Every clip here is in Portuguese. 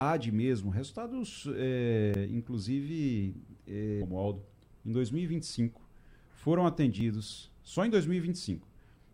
mesmo, resultados, inclusive, Romualdo, em 2025, foram atendidos, só em 2025,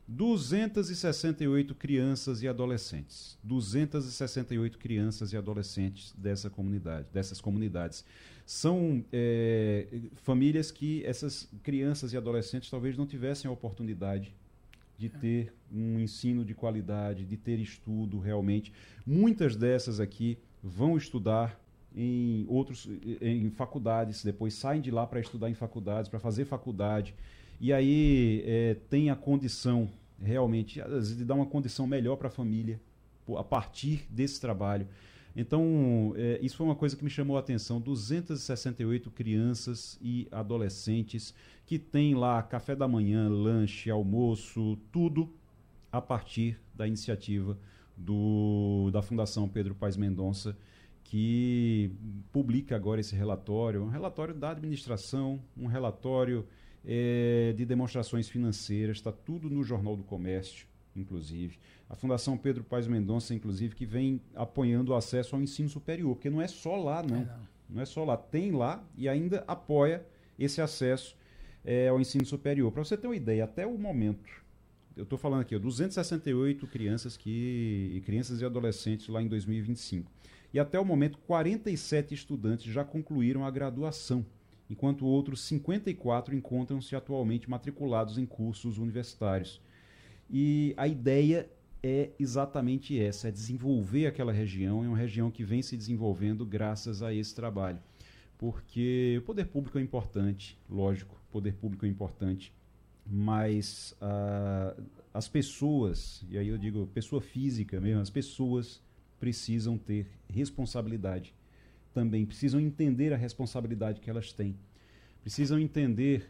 268 crianças e adolescentes. 268 crianças e adolescentes dessas comunidades. São famílias que essas crianças e adolescentes talvez não tivessem a oportunidade de ter um ensino de qualidade, de ter estudo realmente. Muitas dessas aqui vão estudar em faculdades, depois saem de lá para estudar em faculdades, para fazer faculdade, e aí tem a condição realmente, às vezes, de dar uma condição melhor para a família a partir desse trabalho. Então, isso foi uma coisa que me chamou a atenção, 268 crianças e adolescentes que têm lá café da manhã, lanche, almoço, tudo a partir da iniciativa da Fundação Pedro Paes Mendonça, que publica agora esse relatório, um relatório da administração, um relatório de demonstrações financeiras, está tudo no Jornal do Comércio, inclusive. A Fundação Pedro Paes Mendonça, inclusive, que vem apoiando o acesso ao ensino superior, porque não é só lá, não. Não é só lá. Tem lá e ainda apoia esse acesso ao ensino superior. Para você ter uma ideia, até o momento, eu estou falando aqui, 268 crianças e adolescentes lá em 2025. E até o momento, 47 estudantes já concluíram a graduação, enquanto outros 54 encontram-se atualmente matriculados em cursos universitários. E a ideia é exatamente essa, é desenvolver aquela região, é uma região que vem se desenvolvendo graças a esse trabalho. Porque o poder público é importante, lógico, o poder público é importante, mas as pessoas, e aí eu digo pessoa física mesmo, as pessoas precisam ter responsabilidade também, precisam entender a responsabilidade que elas têm, precisam entender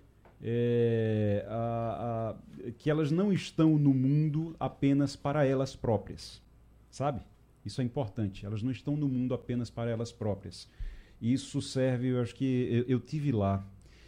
que elas não estão no mundo apenas para elas próprias, sabe? Isso é importante, elas não estão no mundo apenas para elas próprias. Isso serve, eu acho que eu tive lá,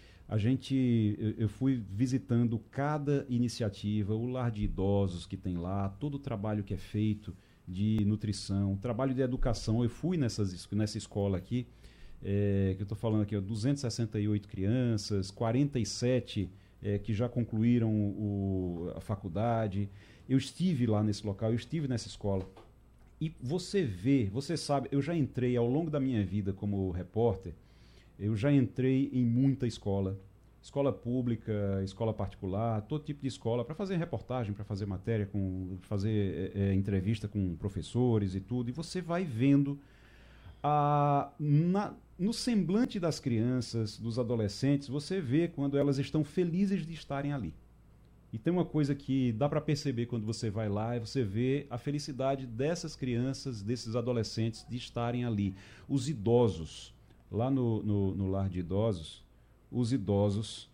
eu fui visitando cada iniciativa, o lar de idosos que tem lá, todo o trabalho que é feito de nutrição, trabalho de educação. Eu fui nessa escola aqui, que eu estou falando aqui, 268 crianças, 47 que já concluíram a faculdade. Eu estive lá nesse local, eu estive nessa escola. E você sabe, eu já entrei ao longo da minha vida como repórter, eu já entrei em muita escola pública, escola particular, todo tipo de escola, para fazer reportagem, para fazer matéria, fazer entrevista com professores e tudo, e você vai vendo no semblante das crianças, dos adolescentes, você vê quando elas estão felizes de estarem ali. E tem uma coisa que dá para perceber quando você vai lá, e você vê a felicidade dessas crianças, desses adolescentes de estarem ali. Os idosos, lá no lar de idosos, os idosos,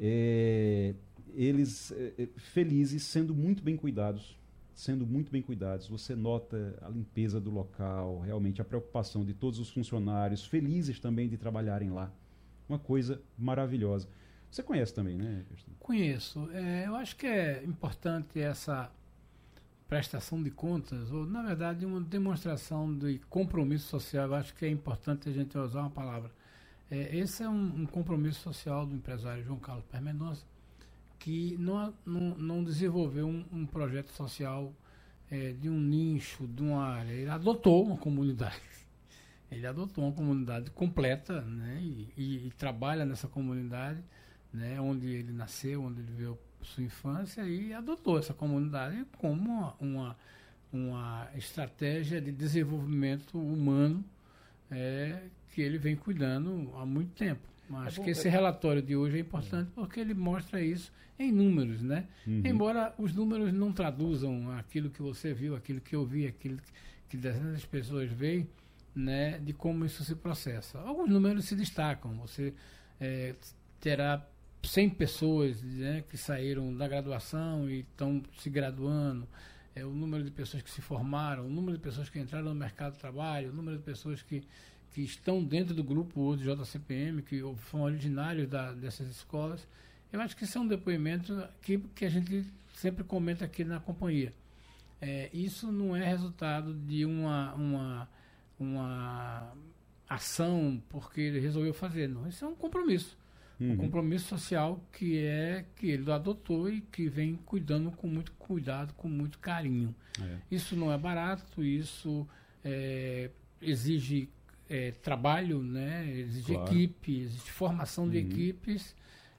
eles felizes, sendo muito bem cuidados, você nota a limpeza do local, realmente a preocupação de todos os funcionários, felizes também de trabalharem lá. Uma coisa maravilhosa. Você conhece também, né, Cristina? Conheço. Eu acho que é importante essa prestação de contas, ou na verdade uma demonstração de compromisso social. Eu acho que é importante a gente usar uma palavra. Esse é um compromisso social do empresário João Carlos Paes Mendonça, que não desenvolveu um projeto social de um nicho, de uma área. Ele adotou uma comunidade. Ele adotou uma comunidade completa, né, e trabalha nessa comunidade, né, onde ele nasceu, onde ele viveu sua infância, e adotou essa comunidade como uma estratégia de desenvolvimento humano que ele vem cuidando há muito tempo. Acho que esse relatório de hoje é importante porque ele mostra isso em números, né? Uhum. Embora os números não traduzam aquilo que você viu, aquilo que eu vi, aquilo que dezenas de pessoas veem, né, de como isso se processa. Alguns números se destacam. Você terá 100 pessoas, né, que saíram da graduação e estão se graduando, o número de pessoas que se formaram, o número de pessoas que entraram no mercado de trabalho, o número de pessoas que estão dentro do grupo hoje de JCPM, que são originários dessas escolas. Eu acho que isso é um depoimento que a gente sempre comenta aqui na companhia. Isso não é resultado de uma uma ação porque ele resolveu fazer. Não, isso é um compromisso. Um compromisso social que ele adotou e que vem cuidando com muito cuidado, com muito carinho. Isso não é barato, isso exige trabalho, né? Exige equipe, exige formação de equipes.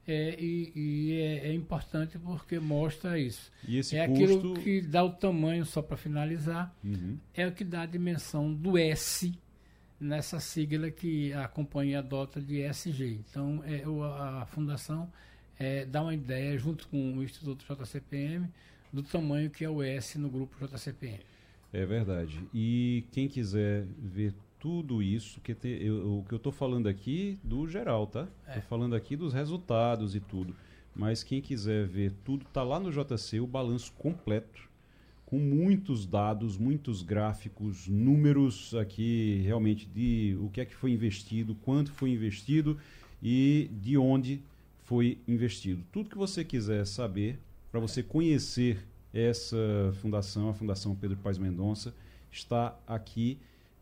É importante porque mostra isso. E esse aquilo que dá o tamanho, só para finalizar, é o que dá a dimensão do S nessa sigla que a companhia adota de ESG. Então, a fundação dá uma ideia, junto com o Instituto JCPM, do tamanho que é o S no grupo JCPM. É verdade. E quem quiser ver tudo isso, o que eu estou falando aqui do geral, tá? Estou falando aqui dos resultados e tudo. Mas quem quiser ver tudo, tá lá no JC, o balanço completo, com muitos dados, muitos gráficos, números aqui realmente de o que é que foi investido, quanto foi investido e de onde foi investido. Tudo que você quiser saber, para você conhecer essa fundação, a Fundação Pedro Paes Mendonça, está aqui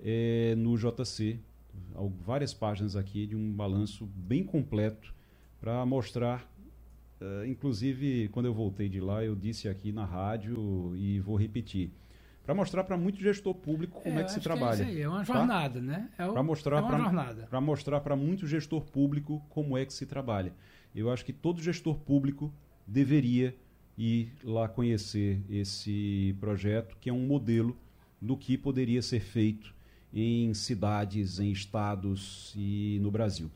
no JC, várias páginas aqui de um balanço bem completo para mostrar. Inclusive, quando eu voltei de lá, eu disse aqui na rádio e vou repetir, para mostrar para muito gestor público como é que se trabalha. É uma jornada, né? Para mostrar para muito gestor público como é que se trabalha. Eu acho que todo gestor público deveria ir lá conhecer esse projeto, que é um modelo do que poderia ser feito em cidades, em estados e no Brasil.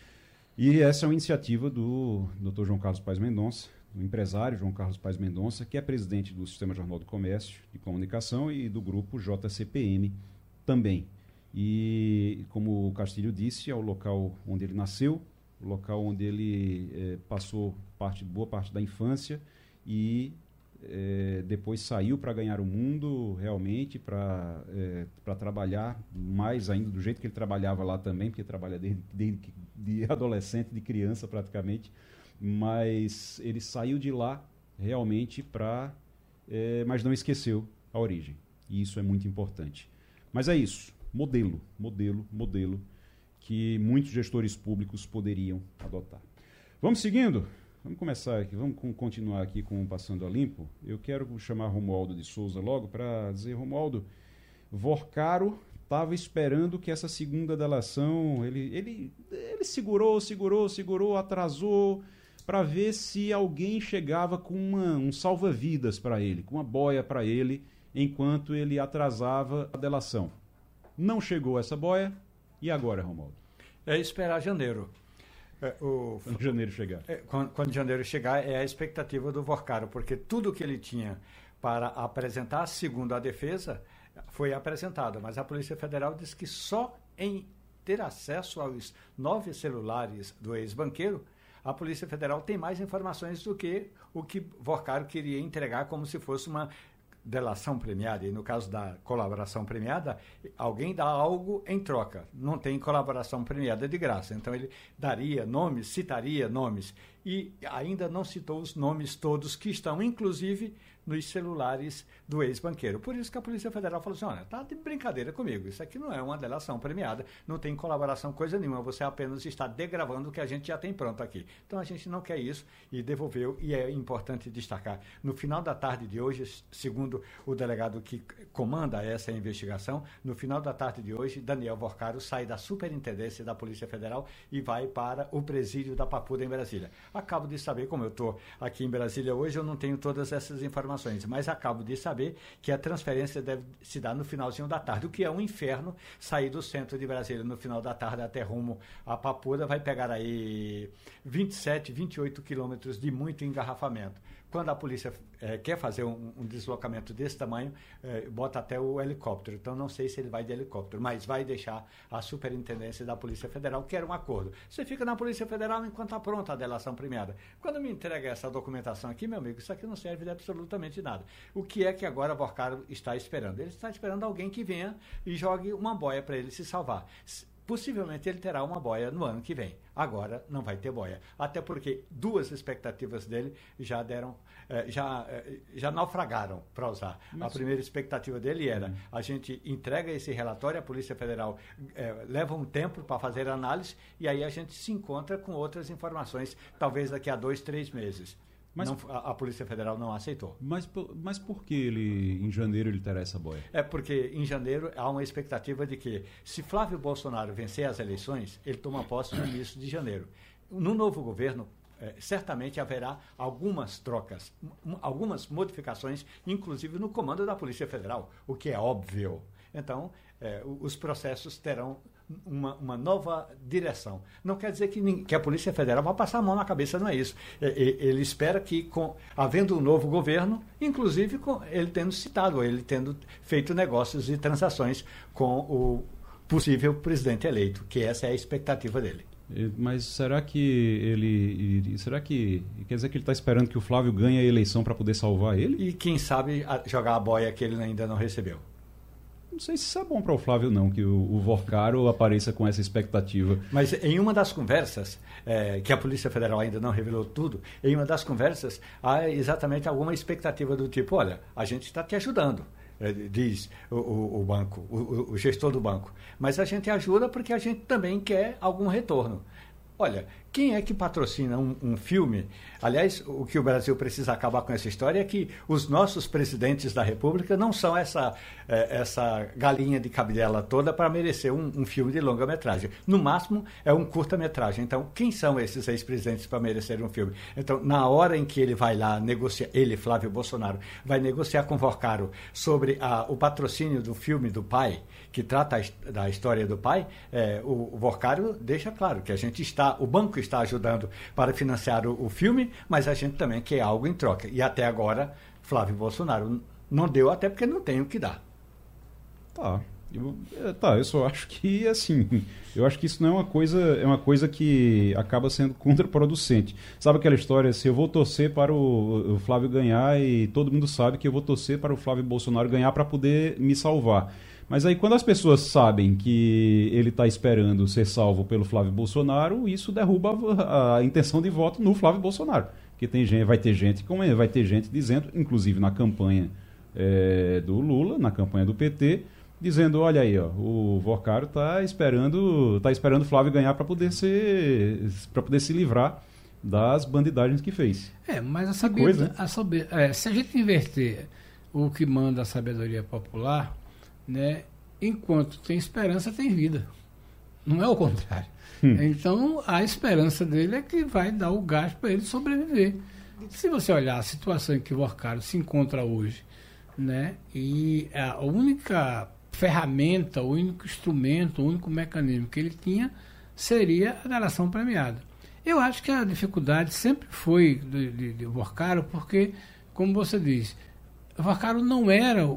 E essa é uma iniciativa do Dr. João Carlos Paes Mendonça, do empresário João Carlos Paes Mendonça, que é presidente do Sistema Jornal do Comércio e Comunicação e do grupo JCPM também. E, como o Castilho disse, é o local onde ele nasceu, o local onde ele passou boa parte da infância e depois saiu para ganhar o mundo realmente, para trabalhar mais ainda do jeito que ele trabalhava lá também, porque trabalha desde de adolescente, de criança praticamente, mas ele saiu de lá realmente mas não esqueceu a origem, e isso é muito importante. Mas é isso, modelo que muitos gestores públicos poderiam adotar. Vamos seguindo? Vamos começar aqui, vamos continuar aqui com o Passando a Limpo. Eu quero chamar Romualdo de Souza logo para dizer, Romualdo, Vorcaro estava esperando que essa segunda delação, ele segurou, atrasou, para ver se alguém chegava com um salva-vidas para ele, com uma boia para ele, enquanto ele atrasava a delação. Não chegou essa boia, e agora, Romualdo? É esperar janeiro. Quando janeiro chegar. Quando janeiro chegar, é a expectativa do Vorcaro, porque tudo que ele tinha para apresentar, segundo a defesa, foi apresentado. Mas a Polícia Federal disse que só em ter acesso aos 9 celulares do ex-banqueiro, a Polícia Federal tem mais informações do que o que Vorcaro queria entregar como se fosse uma delação premiada, e no caso da colaboração premiada, alguém dá algo em troca. Não tem colaboração premiada de graça. Então ele daria nomes, citaria nomes, e ainda não citou os nomes todos que estão, inclusive, nos celulares do ex-banqueiro. Por isso que a Polícia Federal falou assim, olha, tá de brincadeira comigo, isso aqui não é uma delação premiada, não tem colaboração coisa nenhuma, você apenas está degravando o que a gente já tem pronto aqui. Então a gente não quer isso e devolveu, e é importante destacar, no final da tarde de hoje, segundo o delegado que comanda essa investigação, no final da tarde de hoje, Daniel Vorcaro sai da Superintendência da Polícia Federal e vai para o presídio da Papuda em Brasília. Acabo de saber, como eu estou aqui em Brasília hoje, eu não tenho todas essas informações, mas acabo de saber que a transferência deve se dar no finalzinho da tarde, o que é um inferno sair do centro de Brasília no final da tarde até rumo a Papuda, vai pegar aí 27, 28 quilômetros de muito engarrafamento. Quando a polícia quer fazer um deslocamento desse tamanho, bota até o helicóptero. Então, não sei se ele vai de helicóptero, mas vai deixar a Superintendência da Polícia Federal, que era um acordo. Você fica na Polícia Federal enquanto está pronta a delação premiada. Quando me entrega essa documentação aqui, meu amigo, isso aqui não serve de absolutamente nada. O que é que agora Vorcaro está esperando? Ele está esperando alguém que venha e jogue uma boia para ele se salvar. possivelmente ele terá uma boia no ano que vem. Agora não vai ter boia. Até porque duas expectativas dele já deram, já naufragaram, para usar. A primeira expectativa dele era: a gente entrega esse relatório, a Polícia Federal leva um tempo para fazer análise, e aí a gente se encontra com outras informações, talvez daqui a 2, 3 meses. Mas a Polícia Federal não aceitou. Mas por que em janeiro ele terá essa boia? É porque em janeiro há uma expectativa de que, se Flávio Bolsonaro vencer as eleições, ele toma posse no início de janeiro. No novo governo, certamente haverá algumas trocas, algumas modificações, inclusive no comando da Polícia Federal, o que é óbvio. Então, os processos terão uma nova direção. Não quer dizer que a Polícia Federal vai passar a mão na cabeça, não é isso. Ele espera que, havendo um novo governo, inclusive ele tendo feito negócios e transações com o possível presidente eleito, que essa é a expectativa dele. Mas será que quer dizer que ele está esperando que o Flávio ganhe a eleição para poder salvar ele? E quem sabe jogar a boia que ele ainda não recebeu. Não sei se isso é bom para o Flávio, não, que o Vorcaro apareça com essa expectativa. Mas em uma das conversas, que a Polícia Federal ainda não revelou tudo, em uma das conversas há exatamente alguma expectativa do tipo: olha, a gente está te ajudando, diz o banco, o gestor do banco, mas a gente ajuda porque a gente também quer algum retorno. Olha, quem é que patrocina um filme? Aliás, o que o Brasil precisa acabar com essa história é que os nossos presidentes da República não são essa galinha de cabidela toda para merecer um filme de longa-metragem. No máximo, é um curta-metragem. Então, quem são esses ex-presidentes para merecer um filme? Então, na hora em que ele vai lá negociar, ele, Flávio Bolsonaro, vai negociar com o Vorcaro sobre o patrocínio do filme do pai, que trata da história do pai, o Vorcaro deixa claro que o banco está ajudando para financiar o filme, mas a gente também quer algo em troca. E até agora, Flávio Bolsonaro não deu, até porque não tem o que dar. Eu só acho que, assim, eu acho que isso não é uma coisa que acaba sendo contraproducente. Sabe aquela história, se eu vou torcer para o Flávio ganhar, e todo mundo sabe que eu vou torcer para o Flávio Bolsonaro ganhar para poder me salvar. Mas aí, quando as pessoas sabem que ele está esperando ser salvo pelo Flávio Bolsonaro, isso derruba a intenção de voto no Flávio Bolsonaro. Porque vai ter gente dizendo, inclusive na campanha do Lula, na campanha do PT, dizendo: olha aí, ó, o Vorcaro está esperando o Flávio ganhar para poder se livrar das bandidagens que fez. Mas se a gente inverter o que manda a sabedoria popular, né, enquanto tem esperança, tem vida. Não é o contrário. Então, a esperança dele é que vai dar o gás para ele sobreviver. Se você olhar a situação em que o Vorcaro se encontra hoje, né, e a única ferramenta, o único instrumento, o único mecanismo que ele tinha seria a delação premiada. Eu acho que a dificuldade sempre foi de Vorcaro, porque, como você diz, o Vorcaro não era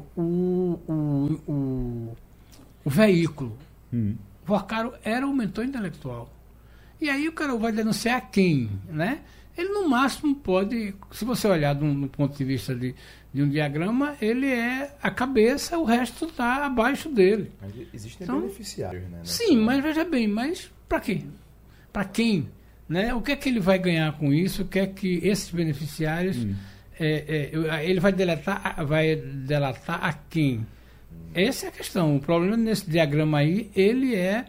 o veículo. O Vorcaro era o mentor intelectual. E aí o cara vai denunciar quem, né? Ele, no máximo, pode, se você olhar no ponto de vista de um diagrama, ele é a cabeça, o resto está abaixo dele. Mas existem beneficiários, né? Sim, mas veja bem, mas para quê? Para quem? Né? O que é que ele vai ganhar com isso? O que é que esses beneficiários... ele vai delatar a quem? Essa é a questão. O problema nesse diagrama aí, ele é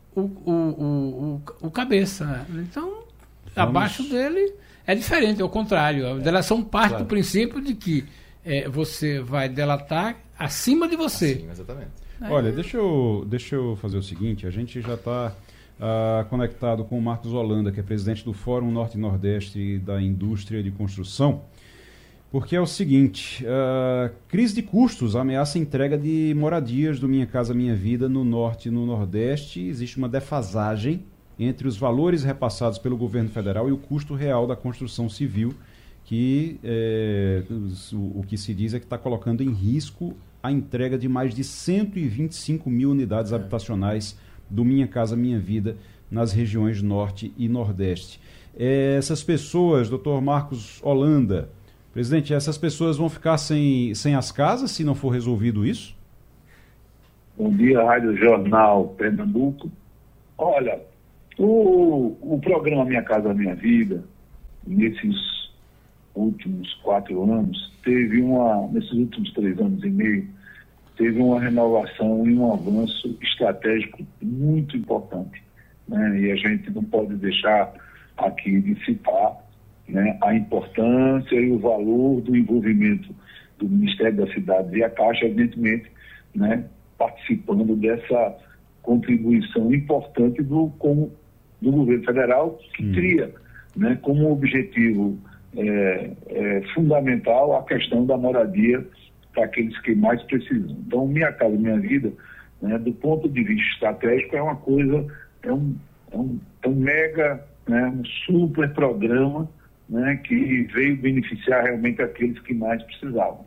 o cabeça. Então, abaixo dele é diferente, é o contrário. A delação parte do princípio de que você vai delatar acima de você. Sim, exatamente. Olha, deixa eu fazer o seguinte: a gente já está conectado com o Marcos Holanda, que é presidente do Fórum Norte e Nordeste da Indústria de Construção. Porque é o seguinte, crise de custos ameaça a entrega de moradias do Minha Casa Minha Vida no Norte e no Nordeste. Existe uma defasagem entre os valores repassados pelo governo federal e o custo real da construção civil, que o que se diz é que está colocando em risco a entrega de mais de 125 mil unidades habitacionais do Minha Casa Minha Vida nas regiões Norte e Nordeste. Essas pessoas, doutor Marcos Holanda... Presidente, essas pessoas vão ficar sem as casas se não for resolvido isso? Bom dia, Rádio Jornal Pernambuco. Olha, o programa Minha Casa Minha Vida, nesses últimos 4 anos, nesses últimos 3 anos e meio, teve uma renovação e um avanço estratégico muito importante, né? E a gente não pode deixar aqui de citar, né, a importância e o valor do envolvimento do Ministério das Cidades e a Caixa, evidentemente, né, participando dessa contribuição importante do governo federal, que cria, né, como objetivo fundamental a questão da moradia para aqueles que mais precisam. Então, Minha Casa Minha Vida, né, do ponto de vista estratégico, é uma coisa, é um mega, né, um super programa, né, que veio beneficiar realmente aqueles que mais precisavam.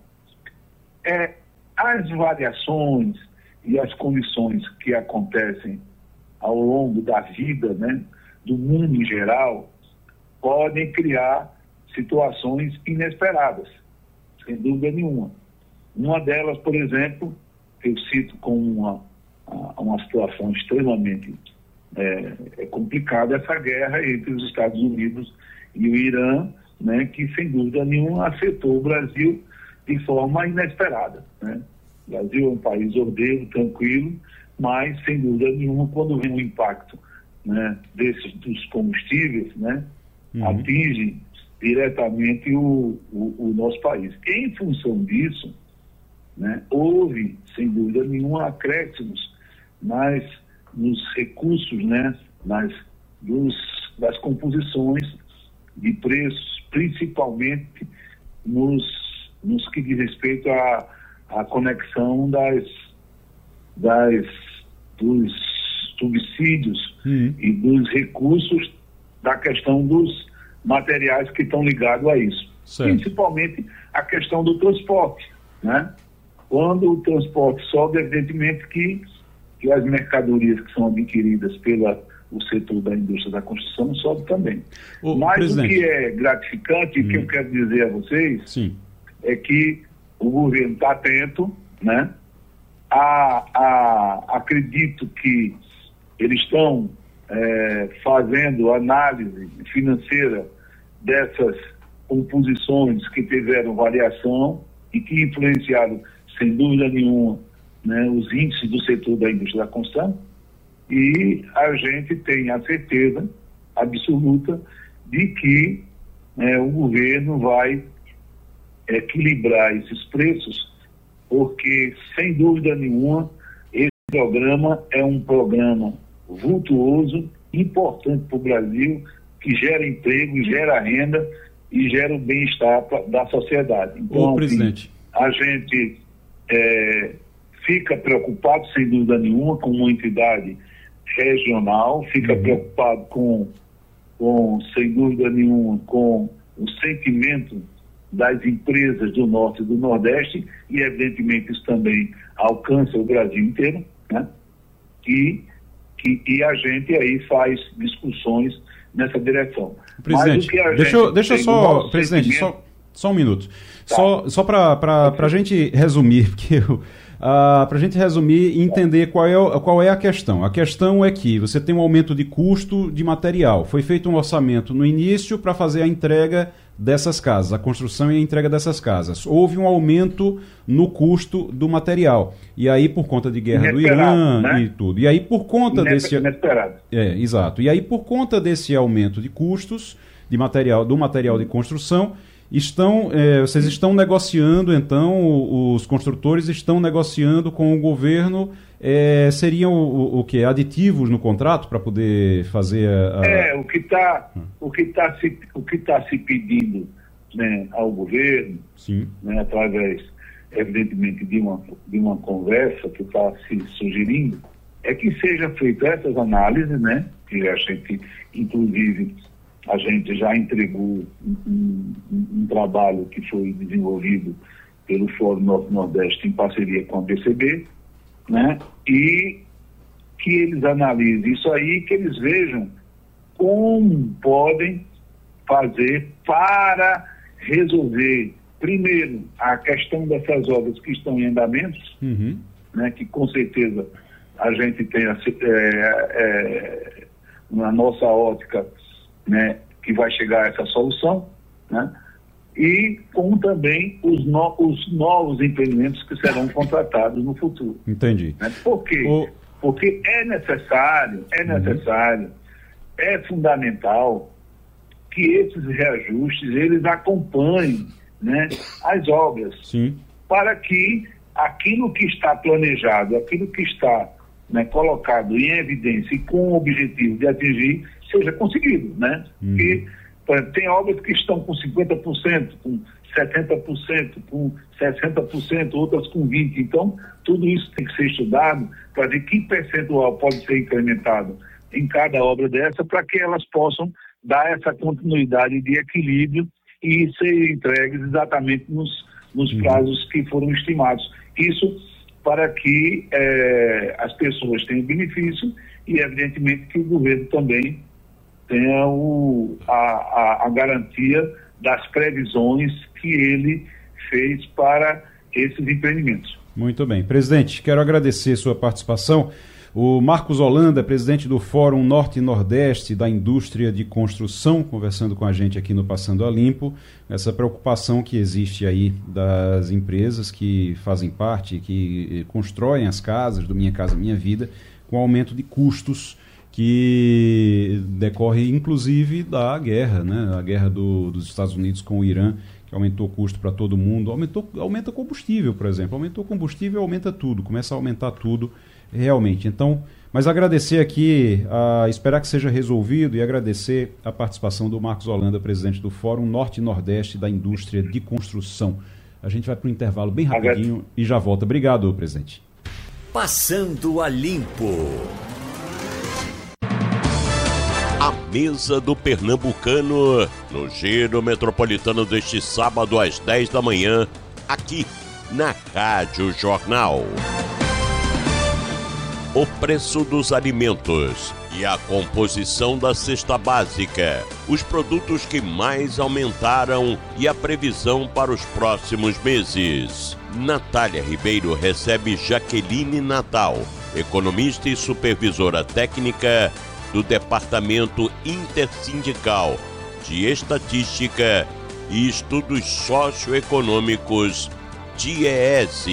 As variações e as condições que acontecem ao longo da vida, né, do mundo em geral, podem criar situações inesperadas, sem dúvida nenhuma. Uma delas, por exemplo, eu cito como uma situação extremamente complicada, essa guerra entre os Estados Unidos e o Irã, né, que sem dúvida nenhuma afetou o Brasil de forma inesperada, né? O Brasil é um país ordeiro, tranquilo, mas sem dúvida nenhuma, quando vem um impacto, né, dos combustíveis, né, atinge diretamente o nosso país. Em função disso, né, houve, sem dúvida nenhuma, acréscimos nos recursos, né, das composições de preços, principalmente nos que diz respeito à conexão dos subsídios e dos recursos da questão dos materiais que estão ligados a isso. Certo. Principalmente a questão do transporte, né? Quando o transporte sobe, evidentemente que as mercadorias que são adquiridas pelo setor da indústria da construção sobe também. Mas presidente, o que é gratificante, e que eu quero dizer a vocês, sim, é que o governo está atento, né? Acredito que eles estão fazendo análise financeira dessas composições que tiveram variação e que influenciaram, sem dúvida nenhuma, né, os índices do setor da indústria da construção, e a gente tem a certeza absoluta de que o governo vai equilibrar esses preços, porque, sem dúvida nenhuma, esse programa é um programa vultuoso, importante para o Brasil, que gera emprego, gera renda e gera o bem-estar da sociedade. Então, presidente, a gente fica preocupado, sem dúvida nenhuma, com uma entidade regional, fica preocupado sem dúvida nenhuma, com o sentimento das empresas do Norte e do Nordeste, e evidentemente isso também alcança o Brasil inteiro, né? E a gente aí faz discussões nessa direção. Presidente, deixa eu só, presidente, só um minuto. Tá. Só para a gente resumir, porque para a gente resumir e entender qual é a questão. A questão é que você tem um aumento de custo de material. Foi feito um orçamento no início para fazer a entrega dessas casas, a construção e a entrega dessas casas. Houve um aumento no custo do material. E aí, por conta de guerra do Irã, né, e tudo. E aí, por conta exato. E aí, por conta desse aumento de custos do material de construção, vocês estão negociando, então, os construtores estão negociando com o governo, seriam o que? Aditivos no contrato para poder fazer o que está se pedindo, né, ao governo, sim, né, através, evidentemente, de uma conversa que está se sugerindo, é que seja feita essas análises, né, que a gente, inclusive, a gente já entregou um trabalho que foi desenvolvido pelo Fórum Norte-Nordeste em parceria com a BCB, né? E que eles analisem isso aí, que eles vejam como podem fazer para resolver, primeiro, a questão dessas obras que estão em andamento, né? Que com certeza a gente tem na nossa ótica, né, que vai chegar a essa solução, né, e com também os novos empreendimentos que serão contratados no futuro. Entendi. Né? Por quê? Porque é necessário, é fundamental que esses reajustes, eles acompanhem, né, as obras. Sim. Para que aquilo que está planejado, aquilo que está, né, colocado em evidência e com o objetivo de atingir, seja conseguido, né? Porque tem obras que estão com 50%, com 70%, com 60%, outras com 20%. Então, tudo isso tem que ser estudado para ver que percentual pode ser incrementado em cada obra dessa, para que elas possam dar essa continuidade de equilíbrio e ser entregues exatamente nos prazos que foram estimados. Isso para que as pessoas tenham benefício e, evidentemente, que o governo também tenha a garantia das previsões que ele fez para esses empreendimentos. Muito bem. Presidente, quero agradecer sua participação. O Marcos Holanda, presidente do Fórum Norte e Nordeste da Indústria de Construção, conversando com a gente aqui no Passando a Limpo, essa preocupação que existe aí das empresas que fazem parte, que constroem as casas do Minha Casa Minha Vida, com aumento de custos que decorre inclusive da guerra, né? A guerra dos Estados Unidos com o Irã, que aumentou o custo para todo mundo, aumenta combustível, por exemplo, aumentou combustível, aumenta tudo, começa a aumentar tudo realmente. Então, mas agradecer aqui, esperar que seja resolvido e agradecer a participação do Marcos Holanda, presidente do Fórum Norte e Nordeste da Indústria de Construção. A gente vai para o intervalo bem rapidinho e já volta. Obrigado, presidente. Passando a Limpo. A mesa do pernambucano no Giro Metropolitano deste sábado às 10 da manhã, aqui na Rádio Jornal. O preço dos alimentos e a composição da cesta básica, os produtos que mais aumentaram e a previsão para os próximos meses. Natália Ribeiro recebe Jaqueline Natal, economista e supervisora técnica do Departamento Intersindical de Estatística e Estudos Socioeconômicos, DIEESE.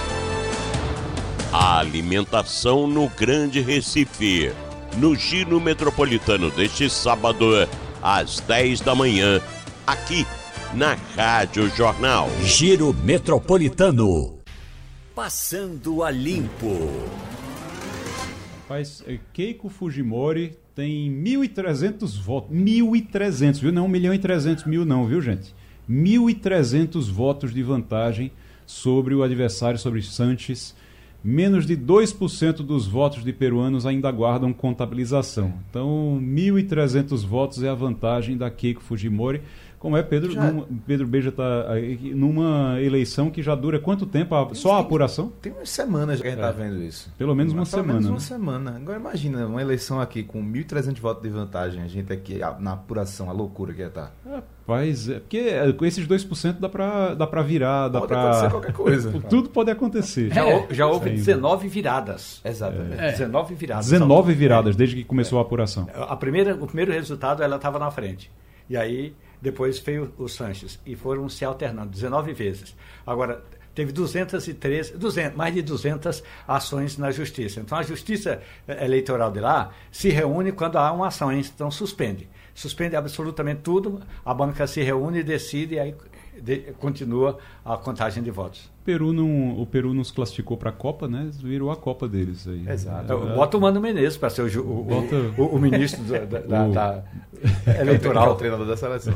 A alimentação no Grande Recife, no Giro Metropolitano deste sábado, às 10 da manhã, aqui na Rádio Jornal. Giro Metropolitano. Passando a Limpo. Rapaz, Keiko Fujimori tem 1.300 votos. 1.300, viu? Não 1.300.000 não, viu, gente? 1.300 votos de vantagem sobre o adversário, sobre Sanches. Menos de 2% dos votos de peruanos ainda aguardam contabilização. Então, 1.300 votos é a vantagem da Keiko Fujimori. Como é, Pedro? Pedro Beja está numa eleição que já dura quanto tempo? Só a apuração? Tem umas semanas que a gente está vendo isso. Pelo menos uma semana. Pelo menos uma semana. Agora imagina, uma eleição aqui com 1.300 votos de vantagem, a gente aqui na apuração, a loucura que ia estar. Rapaz, porque com esses 2% dá para virar, dá pode acontecer qualquer coisa. Tudo pode acontecer. Já houve 19 viradas. Exatamente. 19 viradas. 19 viradas desde que começou a apuração. O primeiro resultado, ela estava na frente. E aí, depois veio o Sanches. E foram se alternando 19 vezes. Agora, teve mais de 200 ações na Justiça. Então, a Justiça Eleitoral de lá se reúne quando há uma ação. Então, suspende absolutamente tudo, a banca se reúne e decide, e aí continua a contagem de votos. O Peru nos classificou para a Copa, né? Virou a Copa deles aí. Exato. Bota o Mano Menezes para ser o ministro da eleitoral. O treinador da seleção.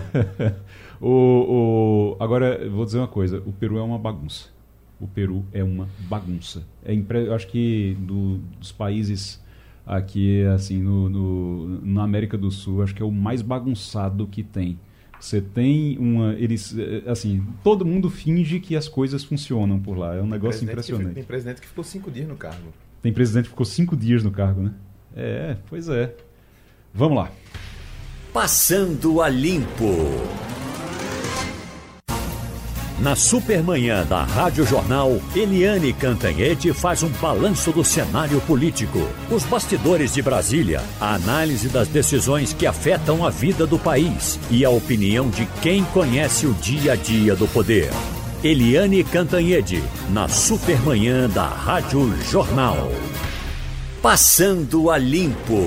Agora, vou dizer uma coisa. O Peru é uma bagunça. Eu acho que dos países aqui, assim, na América do Sul, acho que é o mais bagunçado que tem. Você tem todo mundo finge que as coisas funcionam por lá. É um negócio impressionante. Tem presidente que ficou 5 dias no cargo. Tem presidente que ficou 5 dias no cargo, né? Pois é. Vamos lá. Passando a Limpo. Na Supermanhã da Rádio Jornal, Eliane Cantanhede faz um balanço do cenário político, os bastidores de Brasília, a análise das decisões que afetam a vida do país e a opinião de quem conhece o dia a dia do poder. Eliane Cantanhede, na Supermanhã da Rádio Jornal. Passando a limpo.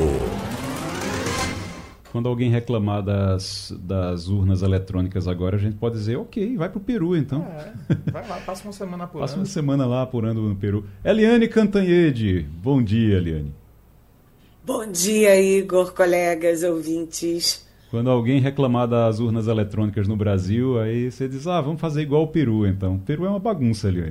Quando alguém reclamar das urnas eletrônicas agora, a gente pode dizer, ok, vai pro Peru então. Vai lá, passa uma semana apurando. Passa uma semana lá apurando no Peru. Eliane Cantanhede, bom dia, Eliane. Bom dia, Igor, colegas, ouvintes. Quando alguém reclamar das urnas eletrônicas no Brasil, aí você diz, vamos fazer igual o Peru então. O Peru é uma bagunça, Eliane.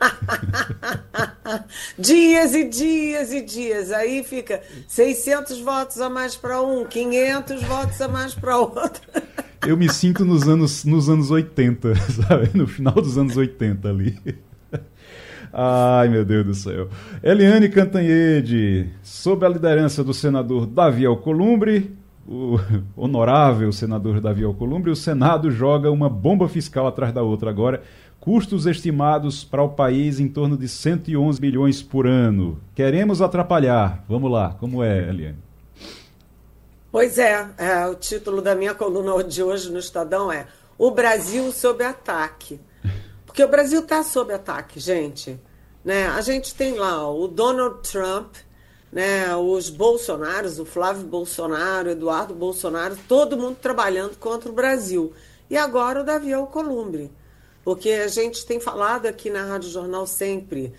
Dias e dias e dias. Aí fica 600 votos a mais para um, 500 votos a mais para outro. Eu me sinto nos anos 80, sabe? No final dos anos 80 ali. Ai, meu Deus do céu. Eliane Cantanhede, sob a liderança do senador Davi Alcolumbre, o honorável senador Davi Alcolumbre, o Senado joga uma bomba fiscal atrás da outra agora. Custos estimados para o país em torno de 111 bilhões por ano. Queremos atrapalhar. Vamos lá, como é, Eliane? Pois é, o título da minha coluna de hoje no Estadão é O Brasil sob ataque. Porque o Brasil está sob ataque, gente. Né? A gente tem lá o Donald Trump, né? Os Bolsonaros, o Flávio Bolsonaro, o Eduardo Bolsonaro, todo mundo trabalhando contra o Brasil. E agora o Davi Alcolumbre. Porque a gente tem falado aqui na Rádio Jornal sempre,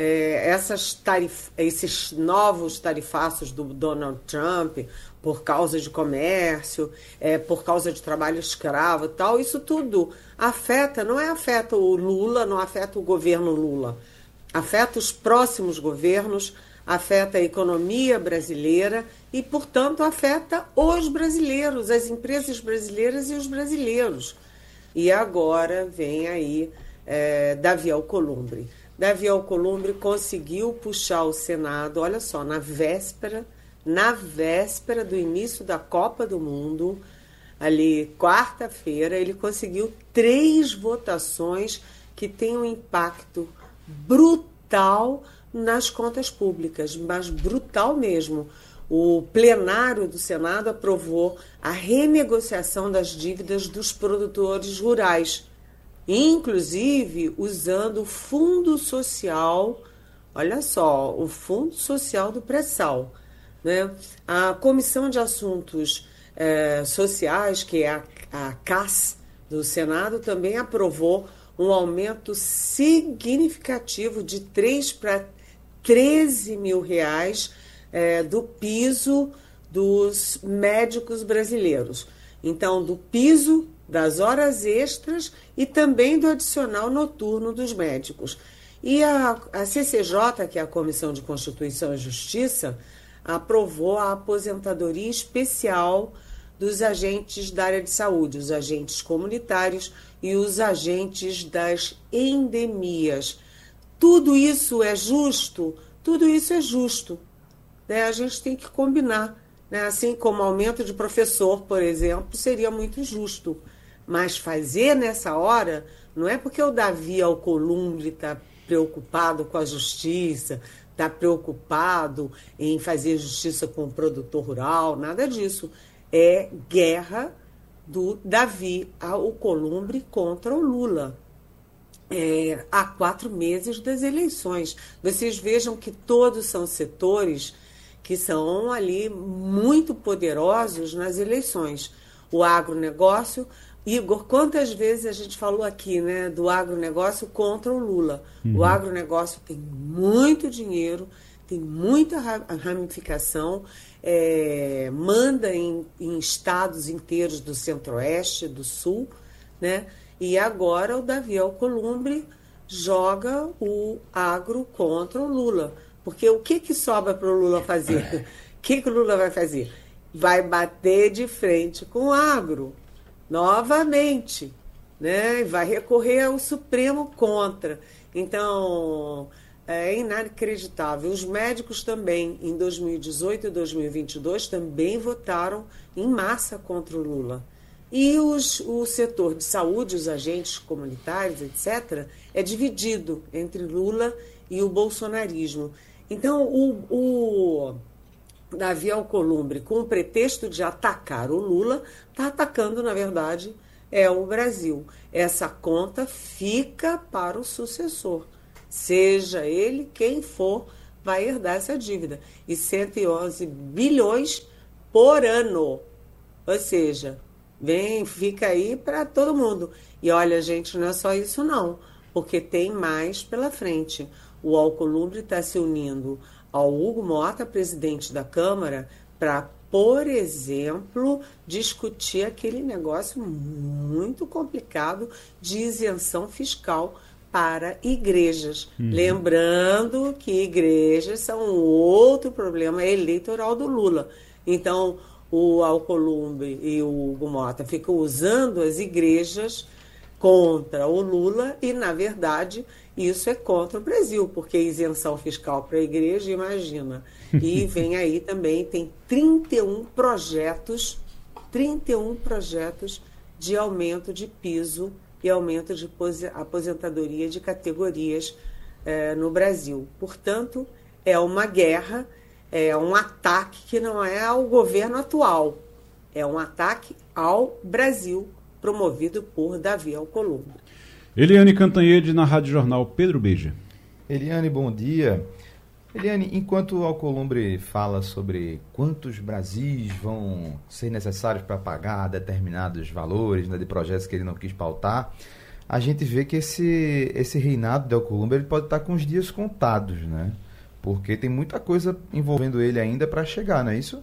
esses novos tarifaços do Donald Trump, por causa de comércio, por causa de trabalho escravo e tal, isso tudo afeta, não afeta o Lula, não afeta o governo Lula, afeta os próximos governos, afeta a economia brasileira e, portanto, afeta os brasileiros, as empresas brasileiras e os brasileiros. E agora vem aí Davi Alcolumbre. Davi Alcolumbre conseguiu puxar o Senado, olha só, na véspera do início da Copa do Mundo, ali quarta-feira, ele conseguiu 3 votações que têm um impacto brutal nas contas públicas, mas brutal mesmo. O plenário do Senado aprovou a renegociação das dívidas dos produtores rurais, inclusive usando o Fundo Social, olha só, o Fundo Social do Pré-Sal, né? A Comissão de Assuntos Sociais, que é a CAS do Senado, também aprovou um aumento significativo de 3 para 13 mil reais do piso dos médicos brasileiros. Então, do piso das horas extras e também do adicional noturno dos médicos. E a CCJ, que é a Comissão de Constituição e Justiça, aprovou a aposentadoria especial dos agentes da área de saúde, os agentes comunitários e os agentes das endemias. Tudo isso é justo? Tudo isso é justo. Né? A gente tem que combinar. Né? Assim como aumento de professor, por exemplo, seria muito justo. Mas fazer nessa hora não é porque o Davi Alcolumbre está preocupado com a justiça, está preocupado em fazer justiça com o produtor rural, nada disso. É guerra do Davi Alcolumbre contra o Lula. Há 4 meses das eleições. Vocês vejam que todos são setores que são ali muito poderosos nas eleições. O agronegócio, Igor, quantas vezes a gente falou aqui, né, do agronegócio contra o Lula? O agronegócio tem muito dinheiro, tem muita ramificação, manda em estados inteiros do Centro-Oeste, do Sul, né? E agora o Davi Alcolumbre joga o agro contra o Lula. Porque o que sobra para o Lula fazer? O que o Lula vai fazer? Vai bater de frente com o agro, novamente, né? Vai recorrer ao Supremo contra. Então, é inacreditável. Os médicos também, em 2018 e 2022, também votaram em massa contra o Lula. E o setor de saúde, os agentes comunitários, etc., é dividido entre Lula e o bolsonarismo. Então, o Davi Alcolumbre, com o pretexto de atacar o Lula, está atacando, na verdade, o Brasil. Essa conta fica para o sucessor. Seja ele quem for, vai herdar essa dívida. E 111 bilhões por ano. Ou seja, fica aí para todo mundo. E olha, gente, não é só isso não, porque tem mais pela frente. O Alcolumbre está se unindo ao Hugo Mota, presidente da Câmara, para, por exemplo, discutir aquele negócio muito complicado de isenção fiscal para igrejas. Lembrando que igrejas são outro problema eleitoral do Lula. Então, o Alcolumbre e o Hugo Mota ficam usando as igrejas contra o Lula e, na verdade, isso é contra o Brasil, porque isenção fiscal para a igreja, imagina. E vem aí também, tem 31 projetos de aumento de piso e aumento de aposentadoria de categorias no Brasil. Portanto, é uma guerra, é um ataque que não é ao governo atual, é um ataque ao Brasil, promovido por Davi Alcolumbre. Eliane Cantanhede, na Rádio Jornal Pedro Beija. Eliane, bom dia. Eliane, enquanto o Alcolumbre fala sobre quantos Brasis vão ser necessários para pagar determinados valores, né, de projetos que ele não quis pautar, a gente vê que esse reinado de Alcolumbre ele pode estar com os dias contados, né? Porque tem muita coisa envolvendo ele ainda para chegar, não é isso?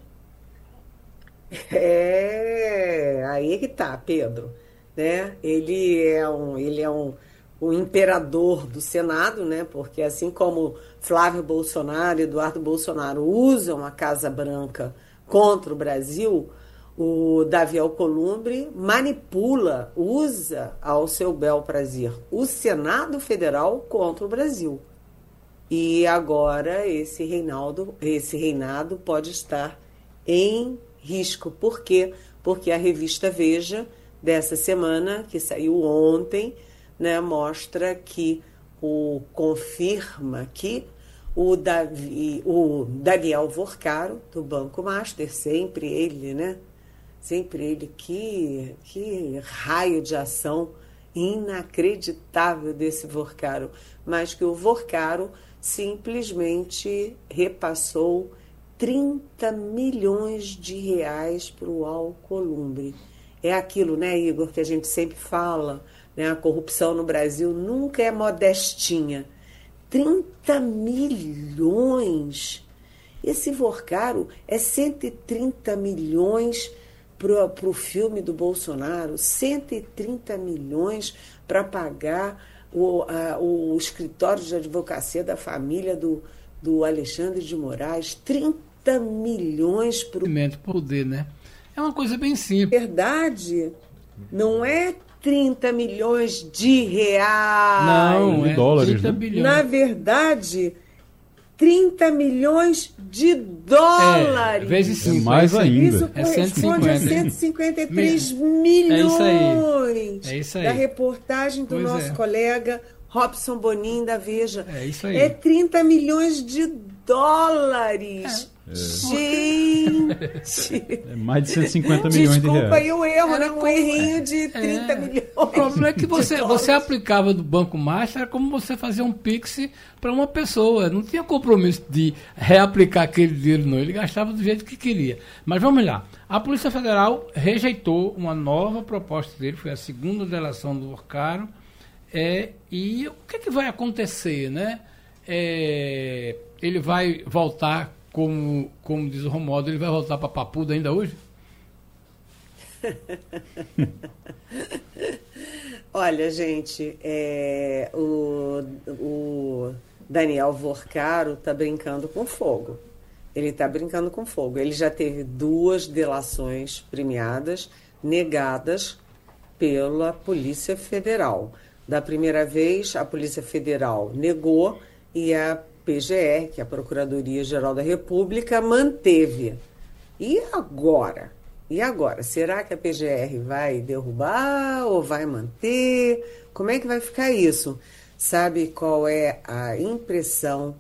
Aí é que tá, Pedro. Né? Ele é um imperador do Senado, né? Porque assim como Flávio Bolsonaro e Eduardo Bolsonaro usam a Casa Branca contra o Brasil, o Davi Alcolumbre usa ao seu bel prazer o Senado Federal contra o Brasil. E agora esse reinado pode estar em risco. Por quê? Porque a revista Veja, dessa semana, que saiu ontem, né, confirma que o Daniel Vorcaro, do Banco Master, sempre ele, né? Sempre ele, que raio de ação inacreditável desse Vorcaro, mas que o Vorcaro simplesmente repassou 30 milhões de reais para o Alcolumbre. É aquilo, né, Igor, que a gente sempre fala, né? A corrupção no Brasil nunca é modestinha. 30 milhões! Esse Vorcaro é 130 milhões para o filme do Bolsonaro, 130 milhões para pagar o escritório de advocacia da família do Alexandre de Moraes, 30 milhões para o poder, né? É uma coisa bem simples. Verdade, não é 30 milhões de reais. Não, de dólares, 30 né? bilhões. Na verdade, 30 milhões de dólares. Vezes 5. Mais ainda. Isso É corresponde a 153 milhões. É isso aí. Da reportagem do Pois nosso é. colega Robson Bonin, da Veja. É isso aí. É 30 milhões de dólares. Gente! É mais de 150 milhões de Desculpa aí reais. o erro, né? Um errinho de 30 milhões. O problema é que de você dólares. aplicava do Banco Master, era como você fazer um Pix para uma pessoa. Não tinha compromisso de reaplicar aquele dinheiro, não. Ele gastava do jeito que queria. Mas vamos lá. A Polícia Federal rejeitou uma nova proposta dele, foi a segunda delação do Vorcaro. E o que vai acontecer, né? Ele vai voltar, como diz o Romualdo, ele vai voltar para Papuda ainda hoje? Olha, gente, o Daniel Vorcaro está brincando com fogo. Ele está brincando com fogo. Ele já teve 2 delações premiadas, negadas pela Polícia Federal. Da primeira vez, a Polícia Federal negou e a PGR, que é a Procuradoria-Geral da República, manteve. E agora, E agora, será que a PGR vai derrubar ou vai manter? Como é que vai ficar isso? Sabe qual é a impressão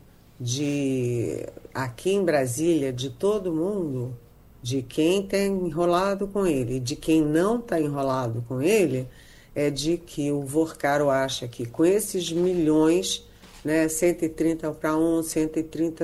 aqui em Brasília, de todo mundo, de quem está enrolado com ele, de quem não está enrolado com ele, é de que o Vorcaro acha que com esses milhões, né, 130 para um, 130